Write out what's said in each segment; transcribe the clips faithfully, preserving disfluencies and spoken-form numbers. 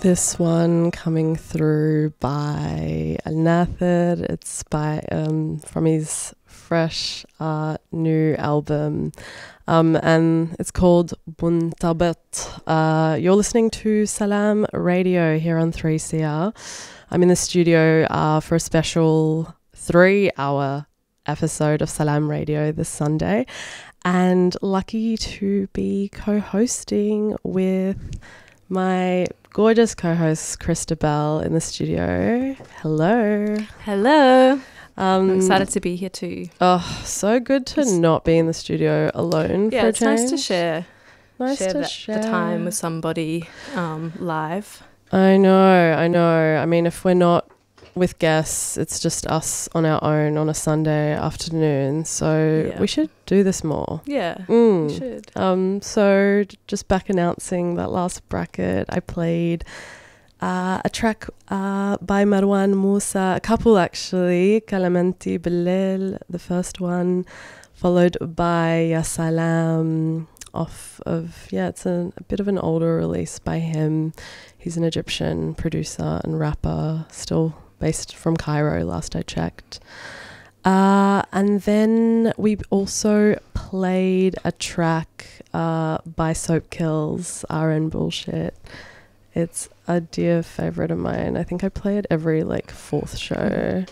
This one coming through by Al Nathir. It's by um, from his fresh uh, new album, um, and it's called Buntabet. Uh, you're listening to Salam Radio here on three C R. I'm in the studio uh, for a special three-hour episode of Salam Radio this Sunday, and lucky to be co-hosting with my gorgeous co-host Christabel in the studio. Hello. Hello. Um, I'm excited to be here too. Oh, so good to it's, not be in the studio alone. Yeah, for a it's change. nice to share. Nice share to the, share the time with somebody um, live. I know, I know. I mean, if we're not with guests, it's just us on our own on a Sunday afternoon. So yeah. we should do this more. Yeah, mm. we should. Um, so just back announcing that last bracket, I played uh, a track uh, by Marwan Musa, a couple actually, Kalamenti Bilal, the first one, followed by Ya Salam, off of, yeah, it's a, a bit of an older release by him. He's an Egyptian producer and rapper, still based from Cairo, last I checked. Uh, and then we also played a track uh, by Soap Kills, R N Bullshit. It's a dear favourite of mine. I think I play it every, like, fourth show.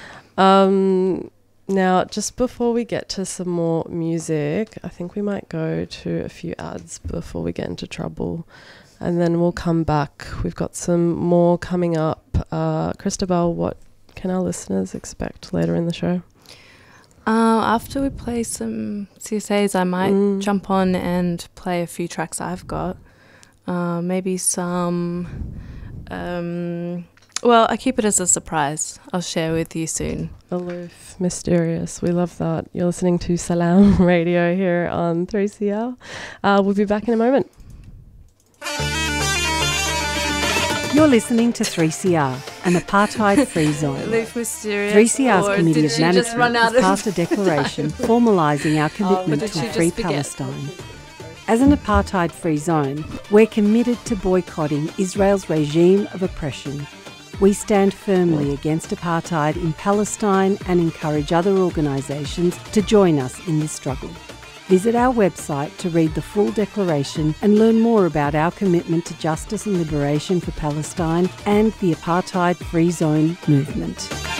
Um, now, just before we get to some more music, I think we might go to a few ads before we get into trouble. And then we'll come back. We've got some more coming up. Uh, Christabel, what can our listeners expect later in the show? Uh, after we play some C S As, I might mm. jump on and play a few tracks I've got. Uh, maybe some... Um, well, I keep it as a surprise. I'll share with you soon. Aloof, mysterious. We love that. You're listening to Salam Radio here on three C R. Uh, we'll be back in a moment. You're listening to three C R, an apartheid-free zone. Aloof, mysterious. three C R's Committee of Management has passed a declaration formalising our commitment oh, to a free Palestine. As an apartheid-free zone, we're committed to boycotting Israel's regime of oppression. We stand firmly against apartheid in Palestine and encourage other organisations to join us in this struggle. Visit our website to read the full declaration and learn more about our commitment to justice and liberation for Palestine and the apartheid-free zone movement.